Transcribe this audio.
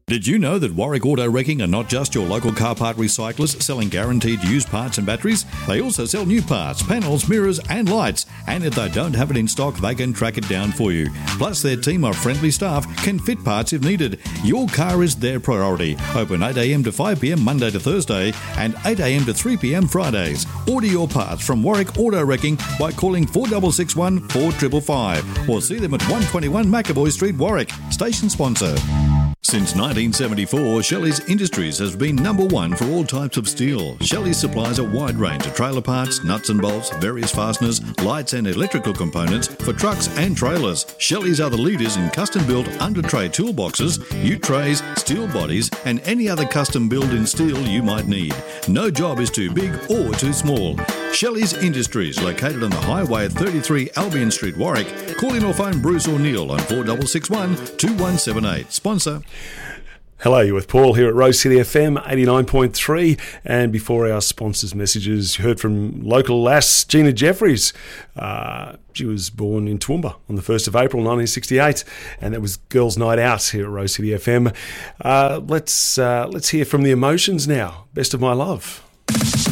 Did you know that Warwick Auto Wrecking are not just your local car part recyclers selling guaranteed used parts and batteries? They also sell new parts, panels, mirrors and lights. And if they don't have it in stock, they can track it down for you. Plus, their team of friendly staff can fit parts if needed. Your car is their priority. Open 8am to 5pm Monday to Thursday and 8am to 3pm Fridays. Order your parts from Warwick Auto Wrecking by calling 4661 4555 or see them at 121 McAvoy Street, Warwick. Station sponsor. Since 1974, Shelley's Industries has been number one for all types of steel. Shelley's supplies a wide range of trailer parts, nuts and bolts, various fasteners, lights and electrical components for trucks and trailers. Shelley's are the leaders in custom-built under-tray toolboxes, ute trays, steel bodies and any other custom build in steel you might need. No job is too big or too small. Shelley's Industries, located on the highway at 33 Albion Street, Warwick. Call in or phone Bruce or Neil on 4661 2178. Sponsor. Hello, you're with Paul here at Rose City FM 89.3. And before our sponsors' messages, you heard from local lass Gina Jeffries. She was born in Toowoomba on the 1st of April 1968, and that was Girls' Night Out here at Rose City FM. Let's hear from the Emotions now. Best of My Love.